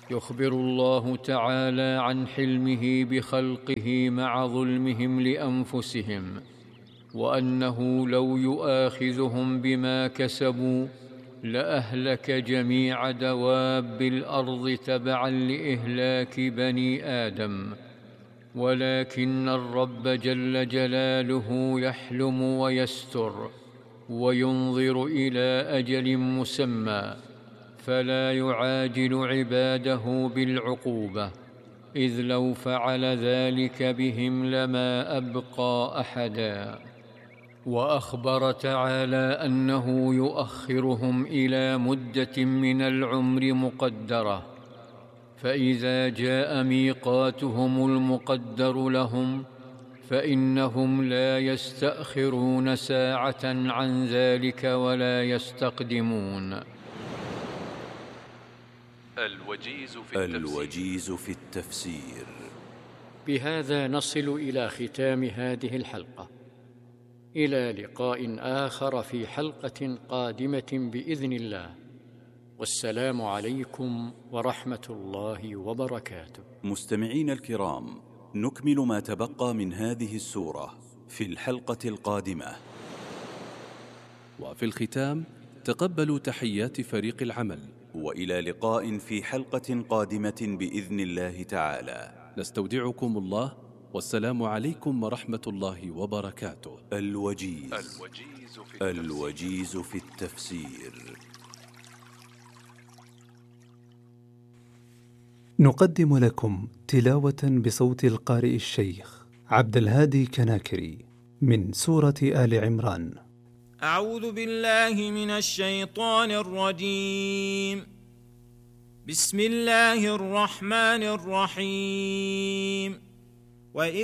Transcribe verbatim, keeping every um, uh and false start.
يخبر الله تعالى عن حلمه بخلقه مع ظلمهم لأنفسهم، وأنه لو يؤاخذهم بما كسبوا لأهلك جميع دواب الأرض تبعا لإهلاك بني آدم، ولكن الرب جل جلاله يحلم ويستر وينظر إلى أجل مسمى، فلا يعاجل عباده بالعقوبة، إذ لو فعل ذلك بهم لما أبقى أحدا. وأخبر تعالى أنه يؤخرهم إلى مدة من العمر مقدرة، فإذا جاء ميقاتهم المقدر لهم فإنهم لا يستأخرون ساعة عن ذلك ولا يستقدمون. الوجيز في التفسير, الوجيز في التفسير. بهذا نصل إلى ختام هذه الحلقة، إلى لقاء آخر في حلقة قادمة بإذن الله، والسلام عليكم ورحمة الله وبركاته. مستمعين الكرام، نكمل ما تبقى من هذه السورة في الحلقة القادمة. وفي الختام تقبلوا تحيات فريق العمل، وإلى لقاء في حلقة قادمة بإذن الله تعالى. نستودعكم الله، والسلام عليكم ورحمة الله وبركاته. الوجيز, الوجيز, في, التفسير. الوجيز في التفسير. نقدم لكم تلاوة بصوت القارئ الشيخ عبد الهادي كناكري من سورة آل عمران. أعوذ بالله من الشيطان الرجيم. بسم الله الرحمن الرحيم. وإذ